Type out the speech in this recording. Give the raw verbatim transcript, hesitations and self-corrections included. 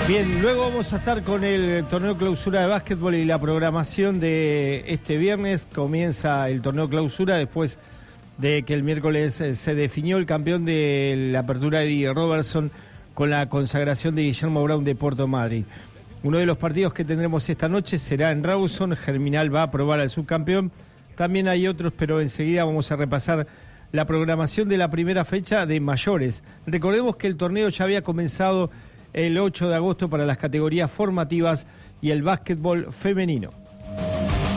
Bien, luego vamos a estar con el torneo clausura de básquetbol y la programación de este viernes. Comienza el torneo clausura después de que el miércoles se definió el campeón de la apertura de Eddie Robertson con la consagración de Guillermo Brown de Puerto Madryn. Uno de los partidos que tendremos esta noche será en Rawson. Germinal va a probar al subcampeón. También hay otros, pero enseguida vamos a repasar la programación de la primera fecha de mayores. Recordemos que el torneo ya había comenzado el ocho de agosto para las categorías formativas y el básquetbol femenino.